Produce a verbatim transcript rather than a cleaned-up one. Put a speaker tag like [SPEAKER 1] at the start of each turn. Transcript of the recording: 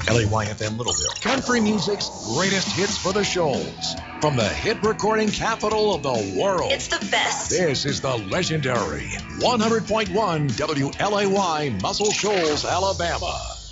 [SPEAKER 1] L A Y F M Littleville. Country music's greatest hits for the Shoals. From the hit recording capital of the world.
[SPEAKER 2] It's the best.
[SPEAKER 1] This is the legendary one hundred point one W L A Y Muscle Shoals, Alabama.